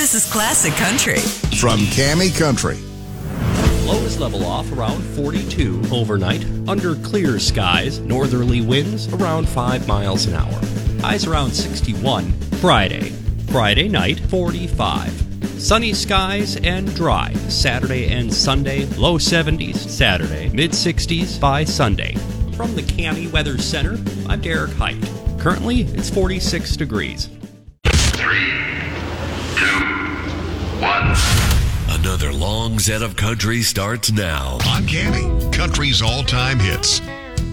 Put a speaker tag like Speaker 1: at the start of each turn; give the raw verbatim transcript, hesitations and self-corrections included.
Speaker 1: This is Classic Country.
Speaker 2: From Cammy Country.
Speaker 3: Lows level off around forty-two overnight. Under clear skies, northerly winds around five miles an hour. Highs around sixty-one. Friday. Friday night, forty-five. Sunny skies and dry. Saturday and Sunday, low seventies. Saturday, mid sixties by Sunday. From the Cammy Weather Center, I'm Derek Height. Currently, it's forty-six degrees.
Speaker 4: Three, two, one.
Speaker 5: Another long set of country starts now
Speaker 2: On Cammy, country's all-time hits.